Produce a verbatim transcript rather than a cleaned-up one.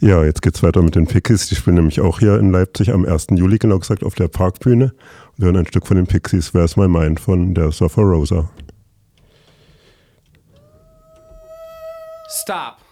Ja, jetzt geht's weiter mit den Pixies. Die spielen nämlich auch hier in Leipzig am ersten Juli, genau gesagt, auf der Parkbühne. Wir hören ein Stück von den Pixies, Where's My Mind von der Surfer Rosa. Stop.